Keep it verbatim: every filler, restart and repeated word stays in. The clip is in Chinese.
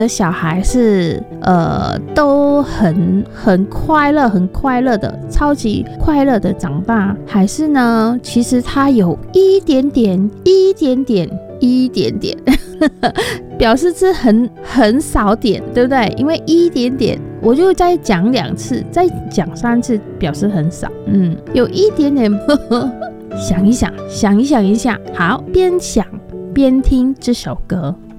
的小孩是呃都很很快乐很快乐的超级快乐的长大，还是呢其实他有一点点一点点一点点表示是很很少点，对不对？因为一点点我就再讲两次再讲三次表示很少，嗯，有一点点想一想想一想一下，好，边想边听这首歌。